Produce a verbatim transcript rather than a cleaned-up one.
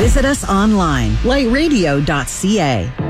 Visit us online, light radio dot c a.